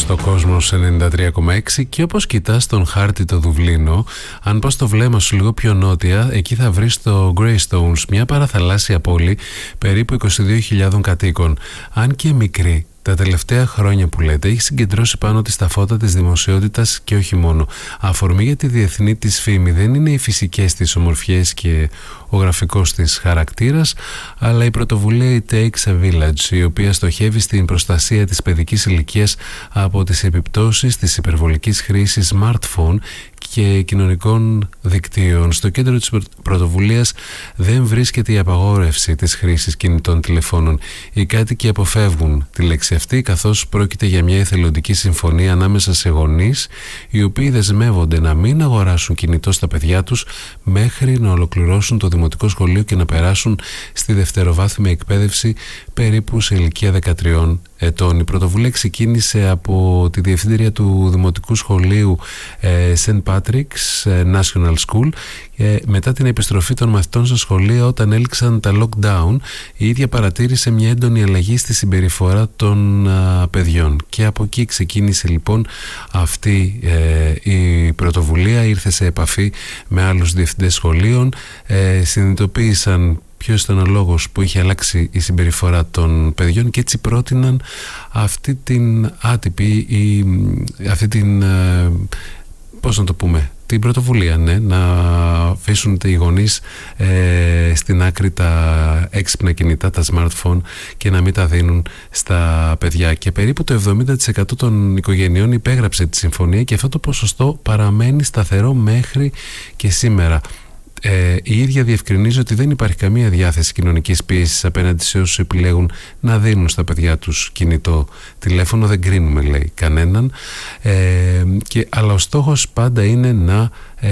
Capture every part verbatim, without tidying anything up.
στο Κόσμος ενενήντα τρία κόμμα έξι και όπως κοιτάς τον χάρτη το Δουβλίνο, αν πας το βλέμμα σου λίγο πιο νότια, εκεί θα βρεις το Greystones, μια παραθαλάσσια πόλη περίπου είκοσι δύο χιλιάδων κατοίκων. Αν και μικρή, τα τελευταία χρόνια που λέτε έχει συγκεντρώσει πάνω της τα φώτα της δημοσιότητας και όχι μόνο. Αφορμή για τη διεθνή της φήμη δεν είναι οι φυσικές της ομορφιές και ο γραφικός της χαρακτήρας, αλλά η πρωτοβουλία It Takes a Village, η οποία στοχεύει στην προστασία της παιδικής ηλικίας από τις επιπτώσεις της υπερβολικής χρήσης smartphone και κοινωνικών δικτύων. Στο κέντρο της πρωτοβουλίας δεν βρίσκεται η απαγόρευση της χρήσης κινητών τηλεφώνων. Οι κάτοικοι αποφεύγουν τη λέξη αυτή, καθώς πρόκειται για μια εθελοντική συμφωνία ανάμεσα σε γονείς, οι οποίοι δεσμεύονται να μην αγοράσουν κινητό στα παιδιά τους μέχρι να ολοκληρώσουν το δημοτικό σχολείο και να περάσουν στη δευτεροβάθμια εκπαίδευση περίπου σε ηλικία δεκατριών ετών. Η πρωτοβουλία ξεκίνησε από τη διευθύντρια του Δημοτικού Σχολείου ε, Σεντ Patrick's National School ε, μετά την επιστροφή των μαθητών στα σχολεία όταν έληξαν τα lockdown. Η ίδια παρατήρησε μια έντονη αλλαγή στη συμπεριφορά των α, παιδιών και από εκεί ξεκίνησε λοιπόν αυτή ε, η πρωτοβουλία. Ήρθε σε επαφή με άλλους διευθυντές σχολείων, ε, συνειδητοποίησαν ποιος ήταν ο λόγος που είχε αλλάξει η συμπεριφορά των παιδιών και έτσι πρότειναν αυτή την άτυπη ή αυτή την ε, πώς να το πούμε, την πρωτοβουλία, ναι, να αφήσουν οι γονείς ε, στην άκρη τα έξυπνα κινητά, τα smartphone και να μην τα δίνουν στα παιδιά. Και περίπου το εβδομήντα τοις εκατό των οικογενειών υπέγραψε τη συμφωνία και αυτό το ποσοστό παραμένει σταθερό μέχρι και σήμερα. Ε, η ίδια διευκρινίζει ότι δεν υπάρχει καμία διάθεση κοινωνικής πίεσης απέναντι σε όσους επιλέγουν να δίνουν στα παιδιά τους κινητό τηλέφωνο. Δεν κρίνουμε, λέει, κανέναν, ε, και, αλλά ο στόχος πάντα είναι να, ε,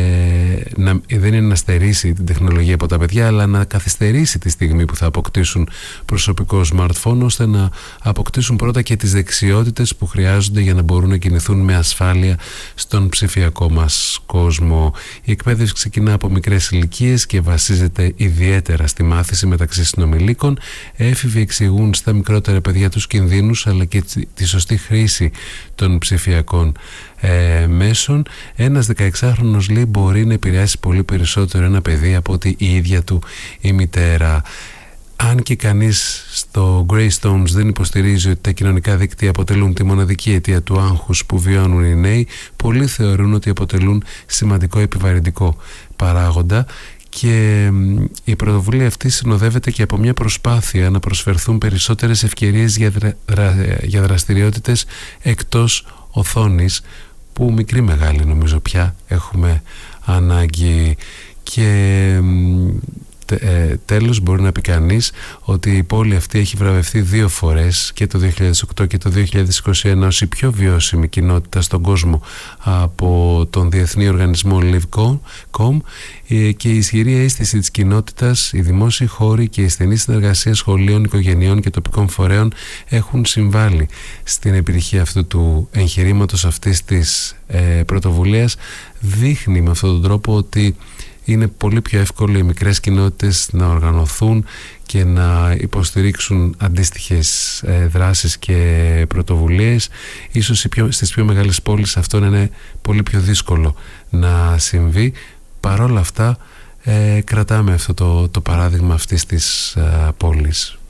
να δεν είναι να στερήσει την τεχνολογία από τα παιδιά, αλλά να καθυστερήσει τη στιγμή που θα αποκτήσουν προσωπικό smartphone, ώστε να αποκτήσουν πρώτα και τις δεξιότητες που χρειάζονται για να μπορούν να κινηθούν με ασφάλεια στον ψηφιακό μας κόσμο. Η εκπαίδευση ξεκινά από μικρές ηλικίες και βασίζεται ιδιαίτερα στη μάθηση μεταξύ συνομιλίκων. Έφηβοι εξηγούν στα μικρότερα παιδιά τους κινδύνους αλλά και τη σωστή χρήση των ψηφιακών ε, μέσων. Ένας δεκαεξάχρονος, λέει, μπορεί να επηρεάσει πολύ περισσότερο ένα παιδί από ότι η ίδια του η μητέρα. Αν και κανείς στο Greystones δεν υποστηρίζει ότι τα κοινωνικά δίκτυα αποτελούν τη μοναδική αιτία του άγχους που βιώνουν οι νέοι, πολλοί θεωρούν ότι αποτελούν σημαντικό επιβαρυντικό παράγοντα και η πρωτοβουλία αυτή συνοδεύεται και από μια προσπάθεια να προσφερθούν περισσότερες ευκαιρίες για, δρα, δρα, για δραστηριότητες εκτός οθόνης, που μικρή μεγάλη νομίζω πια έχουμε ανάγκη. Και Ε, τέλος, μπορεί να πει κανείς ότι η πόλη αυτή έχει βραβευτεί δύο φορές, και το δύο χιλιάδες οκτώ και το δύο χιλιάδες είκοσι ένα, ως η πιο βιώσιμη κοινότητα στον κόσμο από τον Διεθνή Οργανισμό LiveCom, ε, και η ισχυρή αίσθηση της κοινότητας, οι δημόσιοι χώροι και η στενή συνεργασία σχολείων, οικογενειών και τοπικών φορέων έχουν συμβάλει στην επιτυχία αυτού του εγχειρήματος, αυτής της ε, πρωτοβουλίας. Δείχνει με αυτόν τον τρόπο ότι είναι πολύ πιο εύκολο οι μικρές κοινότητες να οργανωθούν και να υποστηρίξουν αντίστοιχες ε, δράσεις και πρωτοβουλίες. Ίσως οι πιο, στις πιο μεγάλες πόλεις αυτό είναι πολύ πιο δύσκολο να συμβεί. Παρόλα αυτά ε, κρατάμε αυτό το, το παράδειγμα αυτής της ε, πόλης.